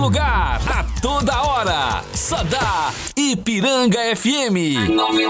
lugar, a toda hora. Só dá Ipiranga FM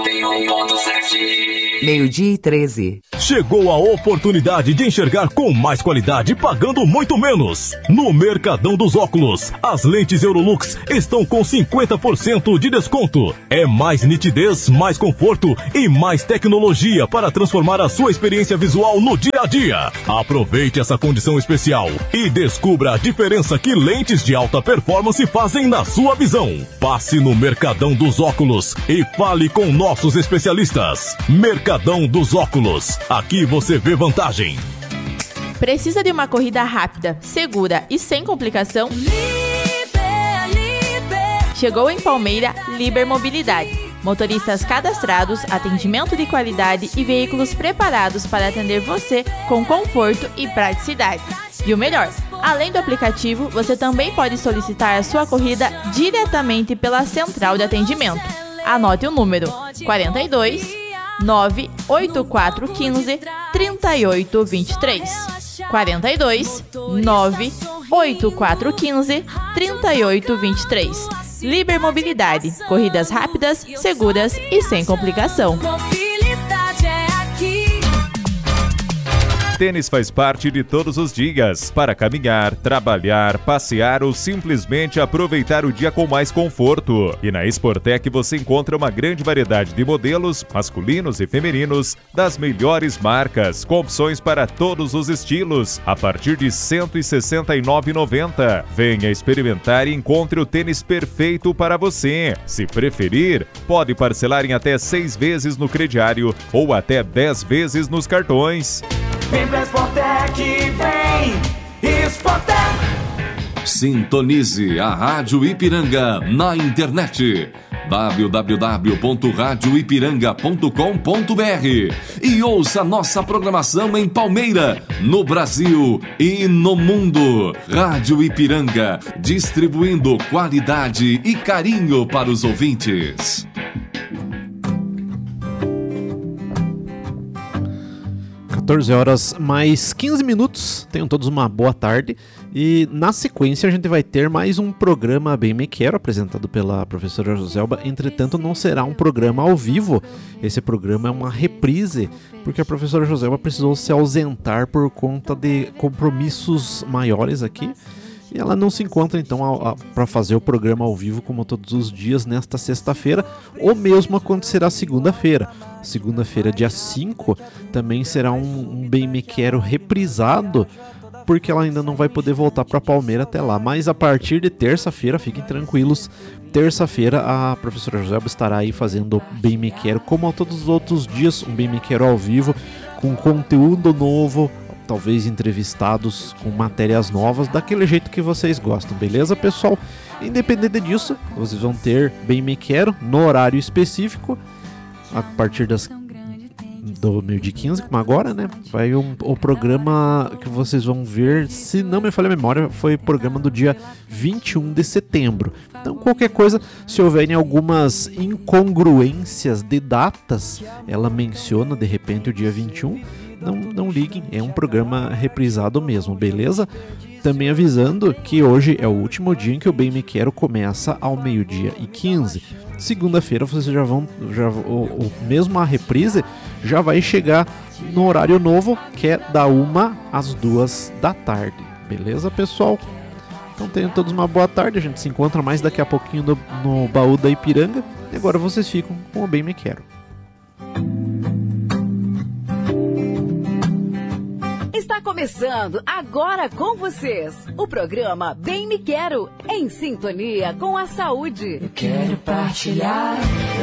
91.7. 12:13. Chegou a oportunidade de enxergar com mais qualidade pagando muito menos. No Mercadão dos Óculos, as lentes Eurolux estão com 50% de desconto. É mais nitidez, mais conforto e mais tecnologia para transformar a sua experiência visual no dia a dia. Aproveite essa condição especial e descubra a diferença que lentes de alta performance fazem na sua visão. Passe no Mercadão dos Óculos e fale com nossos especialistas. Mercadão dos Óculos. Aqui você vê vantagem. Precisa de uma corrida rápida, segura e sem complicação? Chegou em Palmeira Liber Mobilidade. Motoristas cadastrados, atendimento de qualidade e veículos preparados para atender você com conforto e praticidade. E o melhor, além do aplicativo, você também pode solicitar a sua corrida diretamente pela central de atendimento. Anote o número 42 98415 3823. 42 98415 3823. Liber Mobilidade. Corridas rápidas, seguras e sem complicação. Tênis faz parte de todos os dias, para caminhar, trabalhar, passear ou simplesmente aproveitar o dia com mais conforto. E na Sportec você encontra uma grande variedade de modelos, masculinos e femininos, das melhores marcas, com opções para todos os estilos, a partir de R$ 169,90. Venha experimentar e encontre o tênis perfeito para você. Se preferir, pode parcelar em até 6 vezes no crediário ou até 10 vezes nos cartões. Vem pra Sportec, vem Sportec. Sintonize a Rádio Ipiranga na internet www.radioipiranga.com.br e ouça nossa programação em Palmeira, no Brasil e no mundo. Rádio Ipiranga, distribuindo qualidade e carinho para os ouvintes. 14 horas mais 15 minutos, tenham todos uma boa tarde e na sequência a gente vai ter mais um programa Bem Me Quero, apresentado pela professora Joselba. Entretanto, não será um programa ao vivo, esse programa é uma reprise, porque a professora Joselba precisou se ausentar por conta de compromissos maiores aqui. E ela não se encontra então para fazer o programa ao vivo como todos os dias nesta sexta-feira. O mesmo acontecerá segunda-feira. Segunda-feira, dia 5, também será um Bem Me Quero reprisado, porque ela ainda não vai poder voltar para Palmeira até lá. Mas a partir de terça-feira, fiquem tranquilos, terça-feira a professora Joselba estará aí fazendo Bem Me Quero, como a todos os outros dias, um Bem Me Quero ao vivo, com conteúdo novo, talvez entrevistados com matérias novas, daquele jeito que vocês gostam, beleza, pessoal? Independente disso, vocês vão ter Bem Me Quero no horário específico, a partir do 12:15, como agora, né? Vai o programa que vocês vão ver, se não me falha a memória, foi o programa do dia 21 de setembro. Então, qualquer coisa, se houverem algumas incongruências de datas, ela menciona de repente o dia 21, não liguem, é um programa reprisado mesmo, beleza? Também avisando que hoje é o último dia em que o Bem Me Quero começa ao 12:15. Segunda-feira vocês mesmo a reprise já vai chegar no horário novo, que é da 1 às 2 da tarde, beleza, pessoal? Então tenham todos uma boa tarde, a gente se encontra mais daqui a pouquinho no Baú da Ipiranga, e agora vocês ficam com o Bem Me Quero. Está começando agora com vocês o programa Bem Me Quero, em sintonia com a saúde. Eu quero partilhar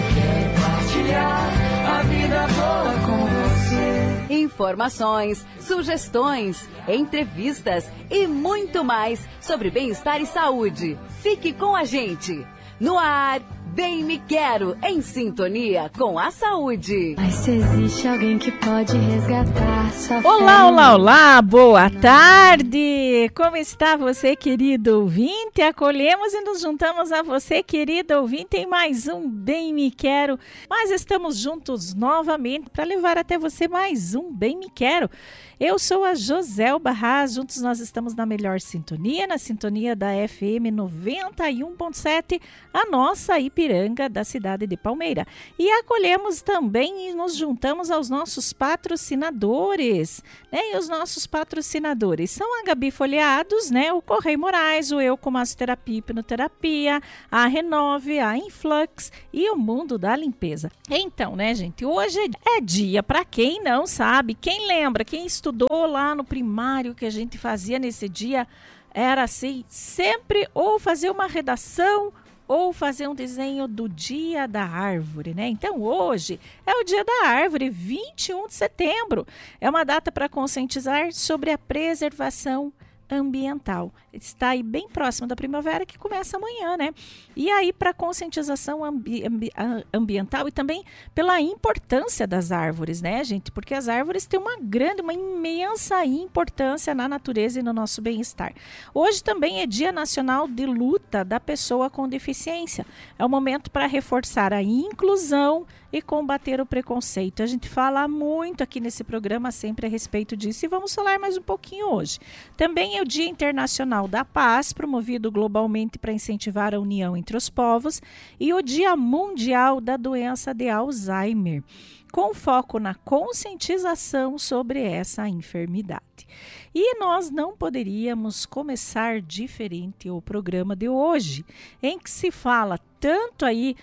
a vida boa com você. Informações, sugestões, entrevistas e muito mais sobre bem-estar e saúde. Fique com a gente. No ar, Bem Me Quero, em sintonia com a saúde. Mas se existe alguém que pode resgatar sua fé. Olá, olá, olá, boa tarde! Como está você, querido ouvinte? Acolhemos e nos juntamos a você, querido ouvinte, em mais um Bem Me Quero. Mas estamos juntos novamente para levar até você mais um Bem Me Quero. Eu sou a Joselba Haas, juntos nós estamos na melhor sintonia, na sintonia da FM 91.7, a nossa Ipiranga da cidade de Palmeira. E acolhemos também e nos juntamos aos nossos patrocinadores, né? E os nossos patrocinadores são a Gabi Folheados, né? O Correio Moraes, o Eu com Massoterapia e Hipnoterapia, a Renove, a Influx e o Mundo da Limpeza. Então, né, gente, hoje é dia para quem não sabe, quem lembra, quem estudou lá no primário que a gente fazia nesse dia, era assim, sempre ou fazer uma redação ou fazer um desenho do Dia da Árvore, né? Então hoje é o Dia da Árvore, 21 de setembro. É uma data para conscientizar sobre a preservação ambiental. Está aí bem próximo da primavera, que começa amanhã, né? E aí para conscientização ambiental e também pela importância das árvores, né, gente? Porque as árvores têm uma imensa importância na natureza e no nosso bem-estar. Hoje também é Dia Nacional de Luta da Pessoa com Deficiência. É um momento para reforçar a inclusão e combater o preconceito. A gente fala muito aqui nesse programa sempre a respeito disso e vamos falar mais um pouquinho hoje. Também é o Dia Internacional da Paz, promovido globalmente para incentivar a união entre os povos, e o Dia Mundial da Doença de Alzheimer, com foco na conscientização sobre essa enfermidade. E nós não poderíamos começar diferente o programa de hoje, em que se fala tanto aí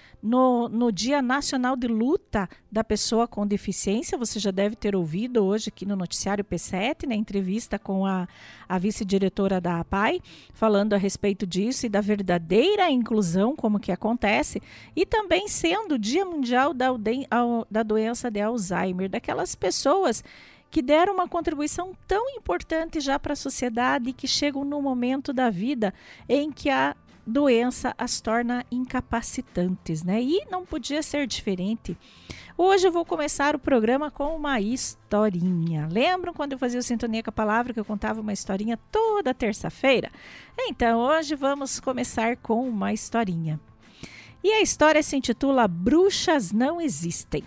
no Dia Nacional de Luta da Pessoa com Deficiência. Você já deve ter ouvido hoje aqui no noticiário P7, na entrevista com a vice-diretora da APAI, falando a respeito disso e da verdadeira inclusão, como que acontece, e também sendo o Dia Mundial da Doença de Alzheimer, daquelas pessoas que deram uma contribuição tão importante já para a sociedade e que chegam no momento da vida em que a doença as torna incapacitantes, né? E não podia ser diferente. Hoje eu vou começar o programa com uma historinha. Lembram quando eu fazia o Sintonia com a Palavra, que eu contava uma historinha toda terça-feira? Então, hoje vamos começar com uma historinha. E a história se intitula Bruxas Não Existem.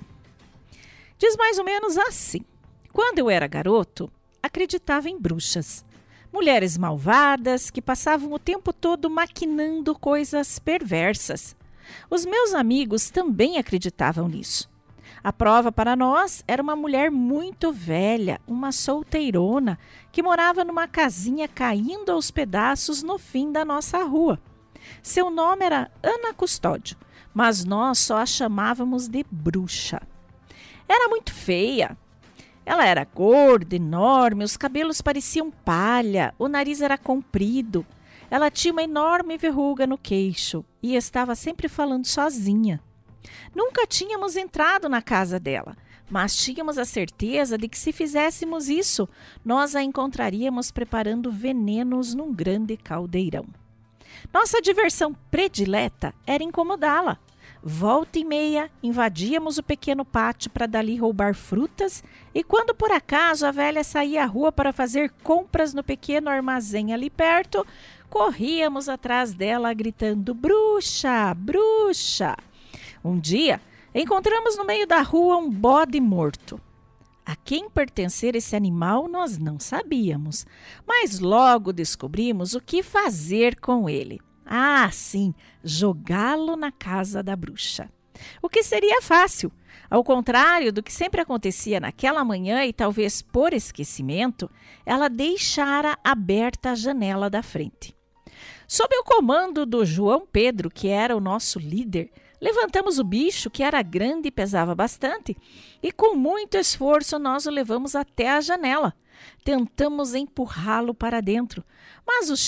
Diz mais ou menos assim. Quando eu era garoto, acreditava em bruxas. Mulheres malvadas que passavam o tempo todo maquinando coisas perversas. Os meus amigos também acreditavam nisso. A prova para nós era uma mulher muito velha, uma solteirona, que morava numa casinha caindo aos pedaços no fim da nossa rua. Seu nome era Ana Custódio, mas nós só a chamávamos de bruxa. Era muito feia. Ela era gorda, enorme, os cabelos pareciam palha, o nariz era comprido. Ela tinha uma enorme verruga no queixo e estava sempre falando sozinha. Nunca tínhamos entrado na casa dela, mas tínhamos a certeza de que se fizéssemos isso, nós a encontraríamos preparando venenos num grande caldeirão. Nossa diversão predileta era incomodá-la. Volta e meia, invadíamos o pequeno pátio para dali roubar frutas e quando por acaso a velha saía à rua para fazer compras no pequeno armazém ali perto, corríamos atrás dela gritando bruxa, bruxa. Um dia, encontramos no meio da rua um bode morto. A quem pertencer esse animal nós não sabíamos, mas logo descobrimos o que fazer com ele. Ah, sim, jogá-lo na casa da bruxa. O que seria fácil. Ao contrário do que sempre acontecia naquela manhã e talvez por esquecimento, ela deixara aberta a janela da frente. Sob o comando do João Pedro, que era o nosso líder, levantamos o bicho, que era grande e pesava bastante, e com muito esforço nós o levamos até a janela. Tentamos empurrá-lo para dentro, mas os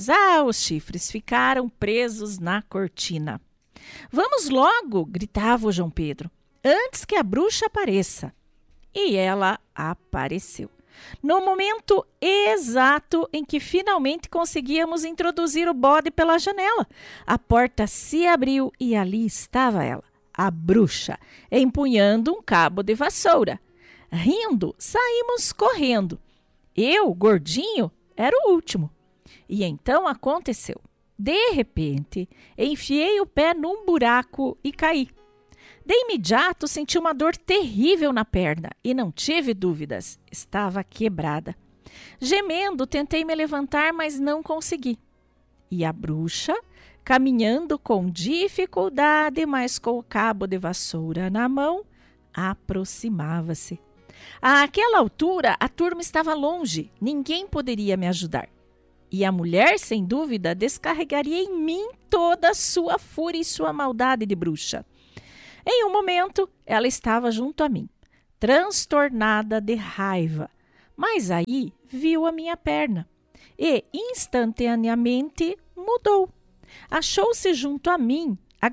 chifres ficaram presos na cortina. Vamos logo, gritava o João Pedro, antes que a bruxa apareça. E ela apareceu. No momento exato em que finalmente conseguíamos introduzir o bode pela janela, a porta se abriu e ali estava ela, a bruxa, empunhando um cabo de vassoura. Rindo, saímos correndo. Eu, gordinho, era o último. E então aconteceu. De repente, enfiei o pé num buraco e caí. De imediato, senti uma dor terrível na perna e não tive dúvidas, estava quebrada. Gemendo, tentei me levantar, mas não consegui. E a bruxa, caminhando com dificuldade, mas com o cabo de vassoura na mão, aproximava-se. Àquela altura, a turma estava longe, ninguém poderia me ajudar. E a mulher, sem dúvida, descarregaria em mim toda a sua fúria e sua maldade de bruxa. Em um momento, ela estava junto a mim, transtornada de raiva. Mas aí viu a minha perna e, instantaneamente, mudou. Agachou-se junto a mim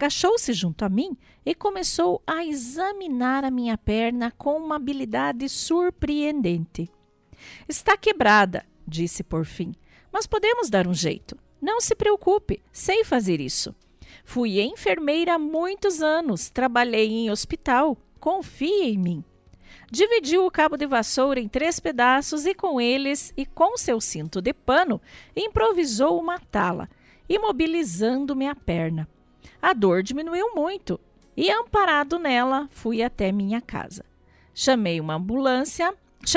e começou a examinar a minha perna com uma habilidade surpreendente. Está quebrada, disse por fim. Mas podemos dar um jeito. Não se preocupe, sei fazer isso. Fui enfermeira há muitos anos, trabalhei em hospital, confie em mim. Dividiu o cabo de vassoura em 3 pedaços e com eles e com seu cinto de pano, improvisou uma tala, imobilizando-me a perna. A dor diminuiu muito e, amparado nela, fui até minha casa. Chame uma ambulância,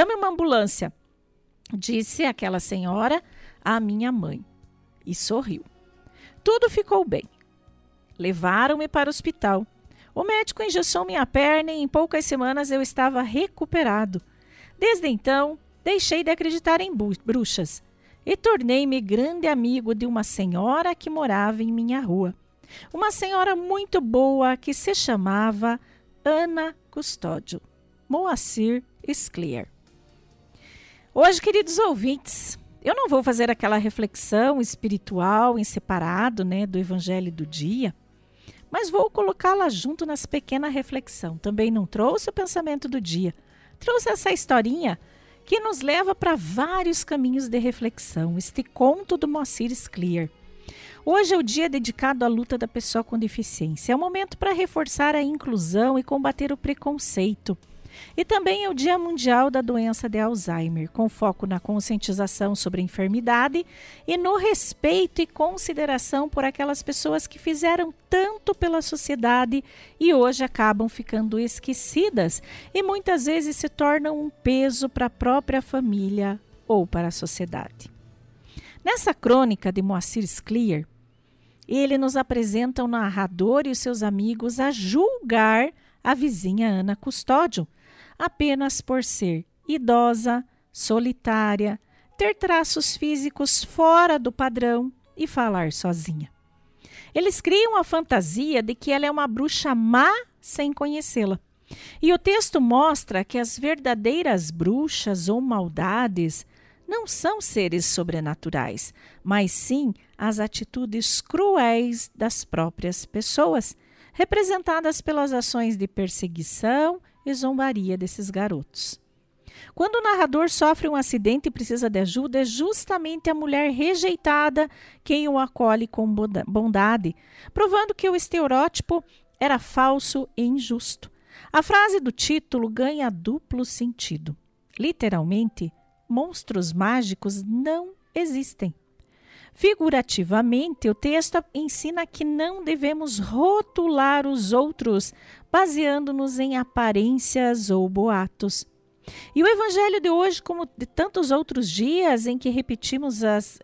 disse aquela senhora à minha mãe e sorriu. Tudo ficou bem. Levaram-me para o hospital. O médico engessou minha perna e em poucas semanas eu estava recuperado. Desde então, deixei de acreditar em bruxas e tornei-me grande amigo de uma senhora que morava em minha rua. Uma senhora muito boa que se chamava Ana Custódio, Moacir Scliar. Hoje, queridos ouvintes, eu não vou fazer aquela reflexão espiritual em separado, do Evangelho do dia, mas vou colocá-la junto nessa pequena reflexão. Também não trouxe o pensamento do dia, trouxe essa historinha que nos leva para vários caminhos de reflexão, este conto do Moacir Scliar. Hoje é o dia dedicado à luta da pessoa com deficiência. É um momento para reforçar a inclusão e combater o preconceito. E também é o Dia Mundial da Doença de Alzheimer, com foco na conscientização sobre a enfermidade e no respeito e consideração por aquelas pessoas que fizeram tanto pela sociedade e hoje acabam ficando esquecidas e muitas vezes se tornam um peso para a própria família ou para a sociedade. Nessa crônica de Moacir Scliar, ele nos apresenta o narrador e os seus amigos a julgar a vizinha Ana Custódio, apenas por ser idosa, solitária, ter traços físicos fora do padrão e falar sozinha. Eles criam a fantasia de que ela é uma bruxa má sem conhecê-la. E o texto mostra que as verdadeiras bruxas ou maldades não são seres sobrenaturais, mas sim as atitudes cruéis das próprias pessoas, representadas pelas ações de perseguição e zombaria desses garotos. Quando o narrador sofre um acidente e precisa de ajuda, é justamente a mulher rejeitada quem o acolhe com bondade, provando que o estereótipo era falso e injusto. A frase do título ganha duplo sentido. Literalmente, monstros mágicos não existem. Figurativamente, o texto ensina que não devemos rotular os outros baseando-nos em aparências ou boatos. E o Evangelho de hoje, como de tantos outros dias em que refletimos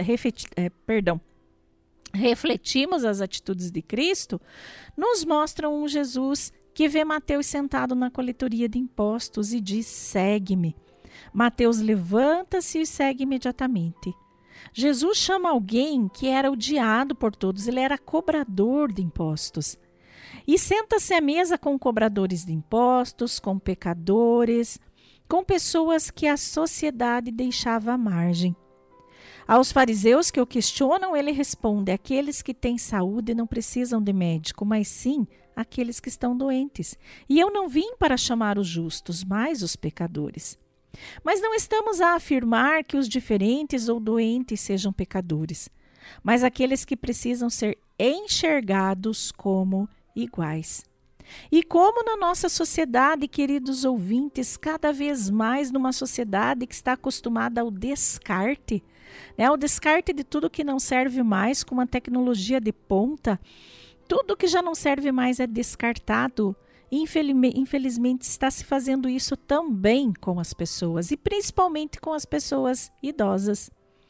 as atitudes de Cristo, nos mostram um Jesus que vê Mateus sentado na coletoria de impostos e diz: segue-me. Mateus levanta-se e segue imediatamente. Jesus chama alguém que era odiado por todos, ele era cobrador de impostos. E senta-se à mesa com cobradores de impostos, com pecadores, com pessoas que a sociedade deixava à margem. Aos fariseus que o questionam, ele responde: aqueles que têm saúde não precisam de médico, mas sim aqueles que estão doentes. E eu não vim para chamar os justos, mas os pecadores. Mas não estamos a afirmar que os diferentes ou doentes sejam pecadores, mas aqueles que precisam ser enxergados como iguais. E como na nossa sociedade, queridos ouvintes, cada vez mais numa sociedade que está acostumada ao descarte, né? O descarte de tudo que não serve mais, com uma tecnologia de ponta, tudo que já não serve mais é descartado. Infelizmente está se fazendo isso também com as pessoas, e principalmente com as pessoas idosas.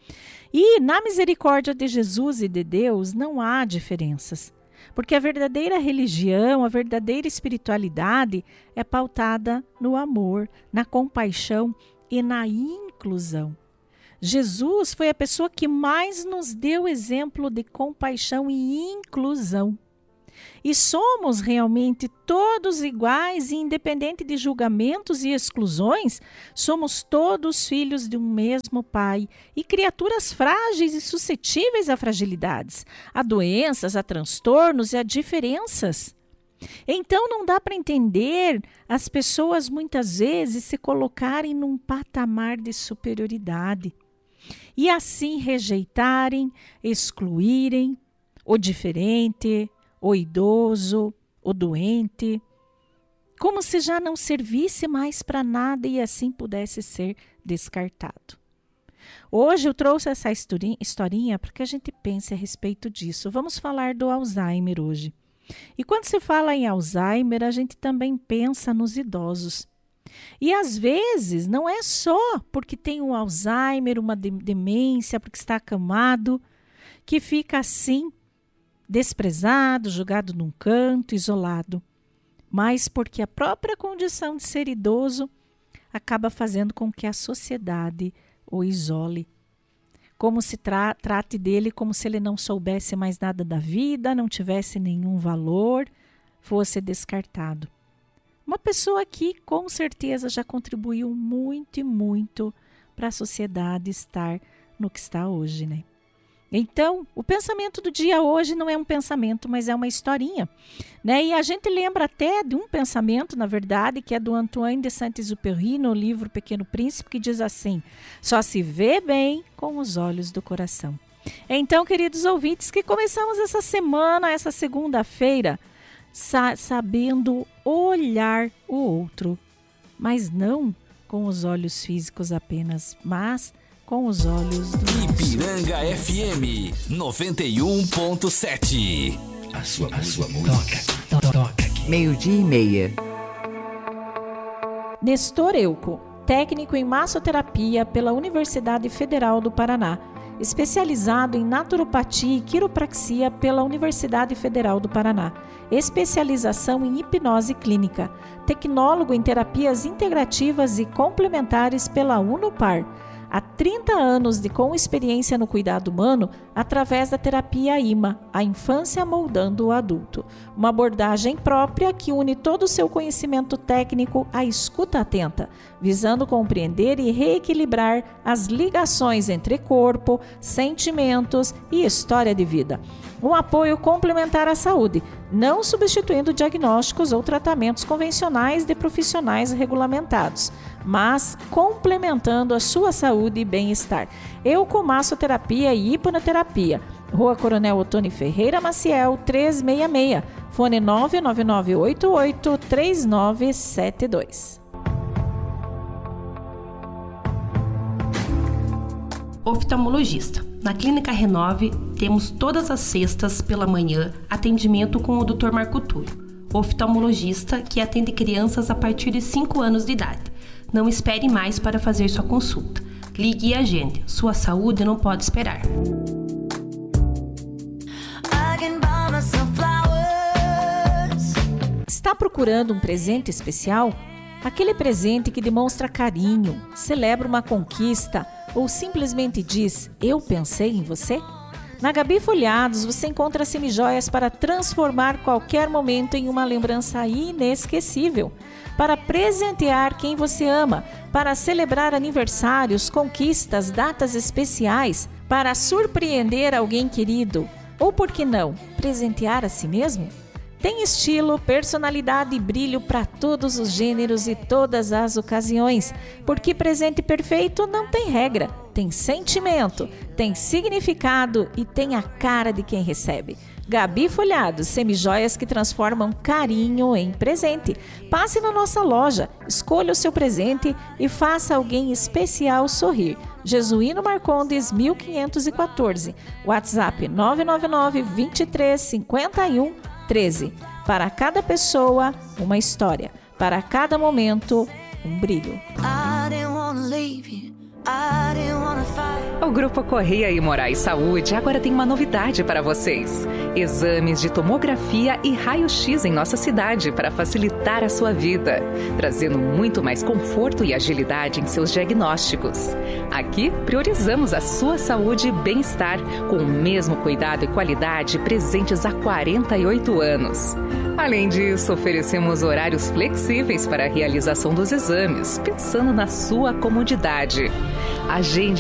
E na misericórdia de Jesus e de Deus não há diferenças, porque a verdadeira religião, a verdadeira espiritualidade é pautada no amor, na compaixão e na inclusão. Jesus foi a pessoa que mais nos deu exemplo de compaixão e inclusão. E somos realmente todos iguais e independente de julgamentos e exclusões, somos todos filhos de um mesmo Pai e criaturas frágeis e suscetíveis a fragilidades, a doenças, a transtornos e a diferenças. Então não dá para entender as pessoas muitas vezes se colocarem num patamar de superioridade e assim rejeitarem, excluírem o diferente, o idoso, o doente, como se já não servisse mais para nada e assim pudesse ser descartado. Hoje eu trouxe essa historinha para que a gente pense a respeito disso. Vamos falar do Alzheimer hoje. E quando se fala em Alzheimer, a gente também pensa nos idosos. E às vezes não é só porque tem um Alzheimer, uma demência, porque está acamado, que fica assim, desprezado, jogado num canto, isolado, mas porque a própria condição de ser idoso acaba fazendo com que a sociedade o isole, como se trate dele como se ele não soubesse mais nada da vida, não tivesse nenhum valor, fosse descartado. Uma pessoa que com certeza já contribuiu muito e muito para a sociedade estar no que está hoje, né? Então, o pensamento do dia hoje não é um pensamento, mas é uma historinha, né? E a gente lembra até de um pensamento, na verdade, que é do Antoine de Saint-Exupéry, no livro Pequeno Príncipe, que diz assim: só se vê bem com os olhos do coração. Então, queridos ouvintes, que começamos essa semana, essa segunda-feira, sabendo olhar o outro, mas não com os olhos físicos apenas, mas com os olhos do Ipiranga FM 91.7. A sua música toca aqui. 12:30. Nestor Euco, técnico em massoterapia pela Universidade Federal do Paraná, especializado em naturopatia e quiropraxia pela Universidade Federal do Paraná, especialização em hipnose clínica, tecnólogo em terapias integrativas e complementares pela Unopar. Há 30 anos com experiência no cuidado humano através da terapia IMA, a infância moldando o adulto. Uma abordagem própria que une todo o seu conhecimento técnico à escuta atenta, visando compreender e reequilibrar as ligações entre corpo, sentimentos e história de vida. Um apoio complementar à saúde, não substituindo diagnósticos ou tratamentos convencionais de profissionais regulamentados, mas complementando a sua saúde e bem-estar. Eucomassoterapia e hipnoterapia. Rua Coronel Otoni Ferreira Maciel, 366. Fone 99988-3972. Oftalmologista. Na Clínica Renove, temos todas as sextas pela manhã atendimento com o Dr. Marco Túlio, oftalmologista que atende crianças a partir de 5 anos de idade. Não espere mais para fazer sua consulta. Ligue e agende. Sua saúde não pode esperar. Está procurando um presente especial? Aquele presente que demonstra carinho, celebra uma conquista ou simplesmente diz, eu pensei em você? Na Gabi Folhados você encontra semijoias para transformar qualquer momento em uma lembrança inesquecível, para presentear quem você ama, para celebrar aniversários, conquistas, datas especiais, para surpreender alguém querido, ou por que não, presentear a si mesmo? Tem estilo, personalidade e brilho para todos os gêneros e todas as ocasiões, porque presente perfeito não tem regra, tem sentimento, tem significado e tem a cara de quem recebe. Gabi Folhados, semijoias que transformam carinho em presente. Passe na nossa loja, escolha o seu presente e faça alguém especial sorrir. Jesuíno Marcondes, 1514. WhatsApp 999 23 51 13. Para cada pessoa, uma história. Para cada momento, um brilho. O Grupo Correia e Moraes Saúde agora tem uma novidade para vocês. Exames de tomografia e raio-x em nossa cidade para facilitar a sua vida, trazendo muito mais conforto e agilidade em seus diagnósticos. Aqui, priorizamos a sua saúde e bem-estar, com o mesmo cuidado e qualidade presentes há 48 anos. Além disso, oferecemos horários flexíveis para a realização dos exames, pensando na sua comodidade. Agende